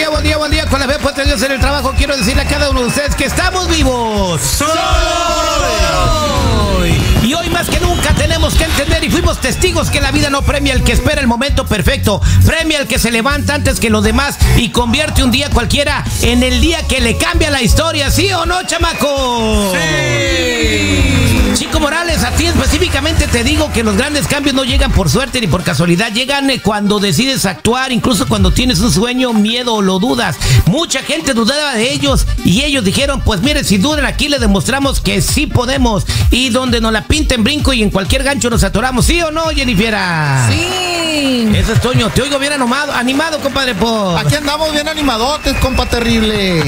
buen día. Con la fe puesta en Dios en el trabajo, quiero decirle a cada uno de ustedes que estamos vivos. ¡Solo hoy! Y hoy más que nunca tenemos que entender y fuimos testigos que la vida no premia al que espera el momento perfecto, premia al que se levanta antes que los demás y convierte un día cualquiera en el día que le cambia la historia, ¿sí o no, chamaco? ¡Sí! Chico Morales, a ti específicamente te digo que los grandes cambios no llegan por suerte ni por casualidad, llegan cuando decides actuar, incluso cuando tienes un sueño, miedo o lo dudas. Mucha gente dudaba de ellos y ellos dijeron, pues miren, si dudan aquí les demostramos que sí podemos, y donde nos la pinten brinco y en cualquier gancho nos atoramos, ¿sí o no, Jennifer? Sí. Eso es, Toño, te oigo bien animado, compadre. Aquí andamos bien animadotes, compa terrible.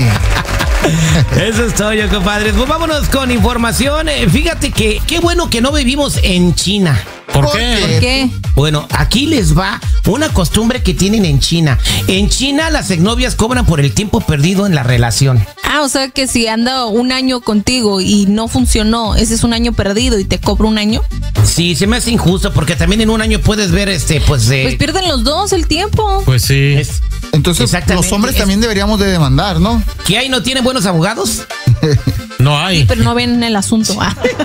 Eso es todo, compadre. Pues vámonos con información. Fíjate que qué bueno que no vivimos en China. ¿Por qué? ¿Por qué? Bueno, aquí les va una costumbre que tienen en China. En China las exnovias cobran por el tiempo perdido en la relación. O sea que si anda un año contigo y no funcionó, ese es un año perdido y te cobro un año. Sí, se me hace injusto porque también en un año puedes ver Pues pierden los dos el tiempo. Pues sí. Entonces los hombres también deberíamos de demandar, ¿no? ¿Que ahí no tienen buenos abogados? No hay. Sí, pero no ven el asunto.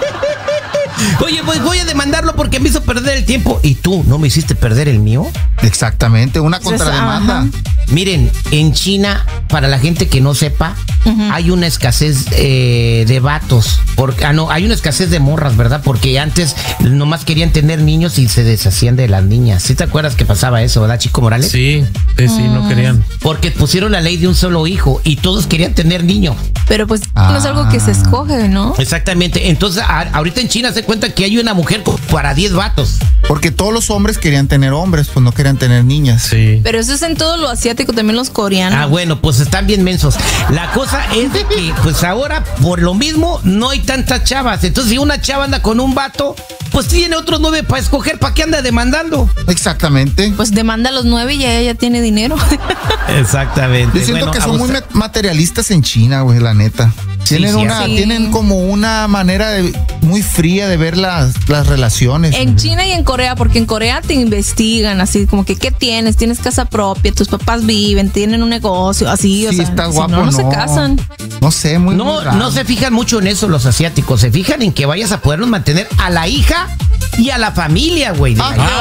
Oye, pues voy a demandarlo porque me hizo perder el tiempo. ¿Y tú no me hiciste perder el mío? Exactamente, una contrademanda. Miren, en China, para la gente que no sepa, hay una escasez de vatos. Hay una escasez de morras, ¿verdad? Porque antes nomás querían tener niños y se deshacían de las niñas. ¿Sí te acuerdas que pasaba eso, verdad, Chico Morales? Sí, no querían. Porque pusieron la ley de un solo hijo y todos querían tener niño. Pero pues no es algo que se escoge, ¿no? Exactamente. Entonces, ahorita en China se cuenta que hay una mujer para 10 vatos. Porque todos los hombres querían tener hombres, pues no querían tener niñas. Sí. Pero eso es en todo lo asiático, también los coreanos. Bueno, pues están bien mensos. La cosa es de que, pues ahora, por lo mismo, no hay tantas chavas. Entonces, si una chava anda con un vato, pues tiene otros 9 para escoger. ¿Para qué anda demandando? Exactamente. Pues demanda a los 9 y ella ya tiene dinero. Exactamente. Yo siento que son muy materialistas en China, güey, la neta. Tienen como una manera muy fría de ver las relaciones. En China y en Corea, porque en Corea te investigan así como que ¿qué tienes? Tienes casa propia, tus papás viven, tienen un negocio, así, sí, estás guapo, no se casan. No sé, muy raro. No se fijan mucho en eso los asiáticos, se fijan en que vayas a podernos mantener a la hija y a la familia, güey.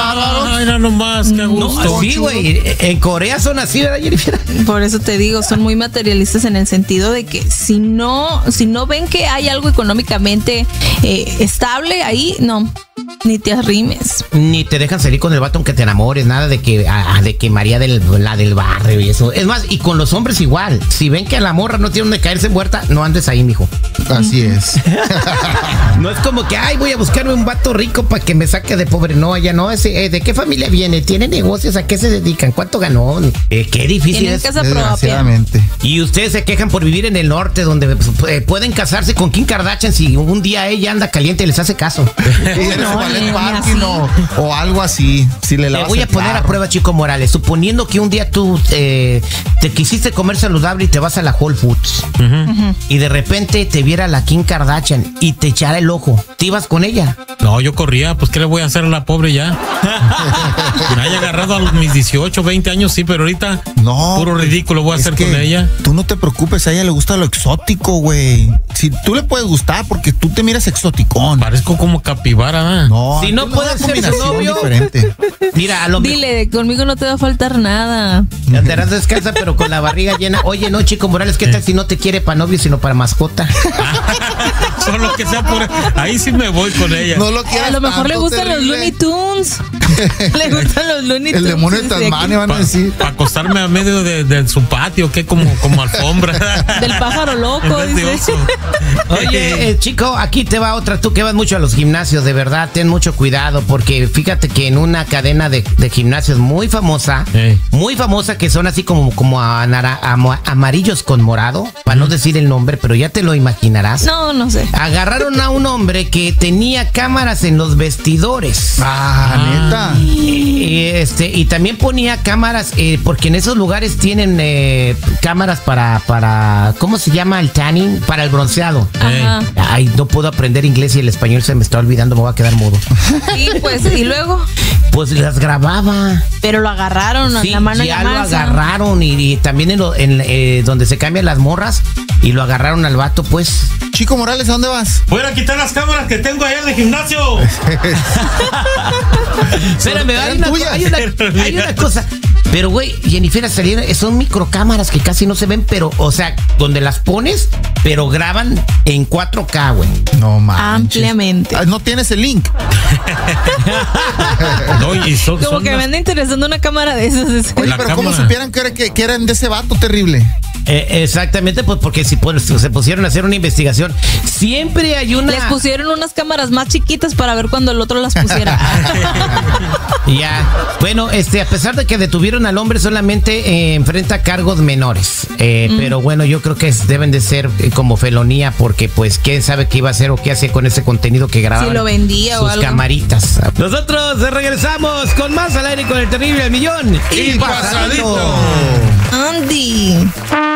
Era nomás, qué gusto. No, sí, güey, en Corea son así, ¿verdad, Jennifer? Por eso te digo, son muy materialistas en el sentido de que si no ven que hay algo económicamente estable ahí, no, ni te arrimes. Ni te dejan salir con el vato aunque te enamores, nada de que María la del barrio y eso. Es más, y con los hombres igual. Si ven que a la morra no tiene donde caerse muerta, no andes ahí, mijo. Así es. No es como que, voy a buscarme un vato rico para que me saque de pobre. No, ella no. ¿De qué familia viene? ¿Tiene negocios? ¿A qué se dedican? ¿Cuánto ganó? Qué difícil es. Casa propia. Y ustedes se quejan por vivir en el norte, donde pueden casarse con Kim Kardashian si un día ella anda caliente y les hace caso. O algo así. Si le voy a poner a prueba, Chico Morales. Suponiendo que un día tú te quisiste comer saludable y te vas a la Whole Foods y de repente te viera la Kim Kardashian y te echara el ojo, ¿te ibas con ella? No, yo corría, pues ¿qué le voy a hacer a la pobre ya? Me haya agarrado a mis 18, 20 años, sí, pero ahorita puro ridículo voy a hacer con ella. Tú no te preocupes, a ella le gusta lo exótico, güey. Si tú le puedes gustar porque tú te miras exoticón. Parezco como capibara, ¿eh? No, si no puedes ser su novio, diferente. Mira, dile, conmigo no te va a faltar nada. Andarás descalza pero con la barriga llena. Oye, no, Chico Morales, ¿qué tal si no te quiere para novio sino para mascota? Solo que sea por ahí sí me voy con ella. No lo quieras. A lo mejor le gustan los Looney Tunes. Le gustan los Looney Tunes. El demonio de Tasmania van a decir. Para acostarme a medio de su patio, que como alfombra. Del pájaro loco, dice. Oye, chico, aquí te va otra. Tú que vas mucho a los gimnasios, de verdad, ten mucho cuidado, porque fíjate que en una cadena de gimnasios muy famosa, que son así como amarillos con morado, para no decir el nombre, pero ya te lo imaginarás. No sé. Agarraron a un hombre que tenía cámaras en los vestidores. Neta. neta. Y también ponía cámaras, porque en esos lugares tienen cámaras para, ¿cómo se llama? El tanning, para el bronceado. Ajá. Ay, no puedo aprender inglés y el español se me está olvidando, me voy a quedar mudo. Sí, pues, y luego. Pues las grababa. Pero lo agarraron Sí, la mano ya en la lo masa. agarraron y también donde se cambian las morras y lo agarraron al vato, pues. Chico Morales, ¿a dónde vas? Voy a quitar las cámaras que tengo allá de gimnasio. Espérame, hay una cosa. Pero, güey, Jennifer, son microcámaras que casi no se ven, pero, o sea, donde las pones, pero graban en 4K, güey. No manches. Ampliamente. No tienes el link. No, y Como que me anda interesando una cámara de esas. Oye, pero ¿cómo supieran que eran de ese vato terrible? Exactamente, pues porque si se pusieron a hacer una investigación, siempre hay una. Les pusieron unas cámaras más chiquitas para ver cuando el otro las pusiera. Ya. Bueno, a pesar de que detuvieron al hombre, solamente enfrenta cargos menores. Pero bueno, yo creo que deben de ser como felonía, porque pues quién sabe qué iba a hacer o qué hacía con ese contenido que grababa. Si lo vendía o algo. Camaritas. Nosotros regresamos con más al aire con el terrible al millón y pasadito. Andy.